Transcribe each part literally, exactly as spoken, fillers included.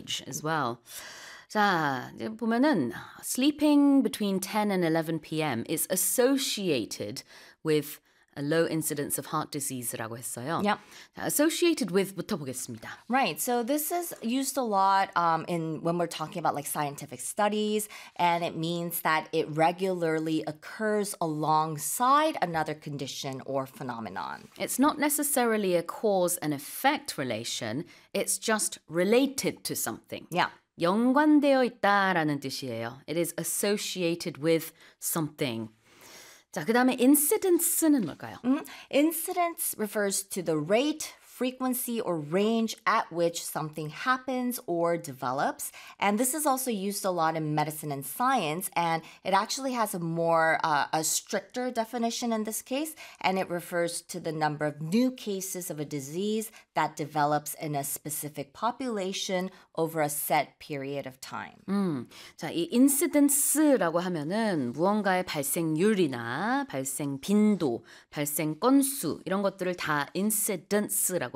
age as well. 자, 이제 보면은 sleeping between ten and eleven p.m. is associated with a low incidence of heart disease라고 했어요. Yep. 자, associated with부터 보겠습니다. Right. So this is used a lot um, in when we're talking about like scientific studies, and it means that it regularly occurs alongside another condition or phenomenon. It's not necessarily a cause and effect relation. It's just related to something. Yeah. 연관되어 있다라는 뜻이에요. It is associated with something. 자, 그 다음에 incidence는 뭘까요? Mm-hmm. Incidence refers to the rate, frequency, or range at which something happens or develops. And this is also used a lot in medicine and science. And it actually has a more, uh, a stricter definition in this case. And it refers to the number of new cases of a disease that develops in a specific population over a set period of time. 음, 자, 이 incidence라고 하면은 무언가의 발생률이나 발생 빈도, 발생 건수 이런 것들을 다 incidence라고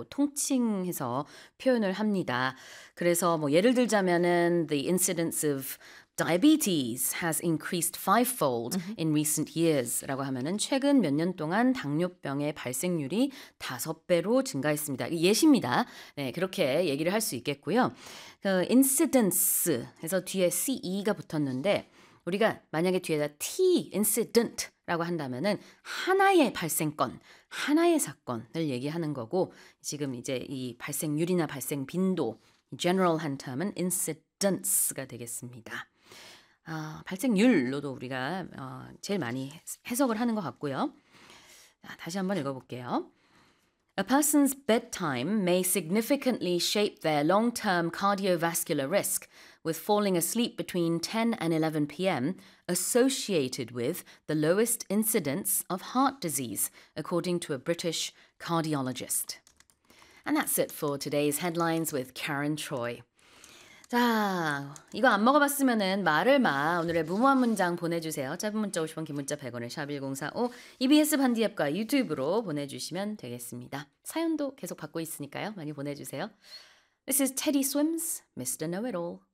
통칭해서 표현을 합니다. 그래서 뭐 예를 들자면은 the incidence of diabetes has increased fivefold mm-hmm. in recent years라고 하면은 최근 몇 년 동안 당뇨병의 발생률이 다섯 배로 증가했습니다. 예시입니다. 네, 그렇게 얘기를 할 수 있겠고요. 그 incidence 해서 뒤에 ce가 붙었는데 우리가 만약에 뒤에다 t incident 라고 한다면은 하나의 발생건, 하나의 사건을 얘기하는 거고 지금 이제 이 발생률이나 발생 빈도, general한 term은 incidence가 되겠습니다. 아, 발생률로도 우리가 어, 제일 많이 해석을 하는 것 같고요. 자, 다시 한번 읽어볼게요. A person's bedtime may significantly shape their long-term cardiovascular risk, with falling asleep between ten and eleven p.m. associated with the lowest incidence of heart disease, according to a British cardiologist. And that's it for today's headlines with Karen Troy. 자, 이거 안 먹어봤으면은 말을 마. 오늘의 무모한 문장 보내주세요. 짧은 문자 오십 원, 긴 문자 백 원의 샵 일공사오 이비에스 반디 앱과 유튜브로 보내주시면 되겠습니다. 사연도 계속 받고 있으니까요. 많이 보내주세요. This is Teddy Swims, 미스터 Know-It-All.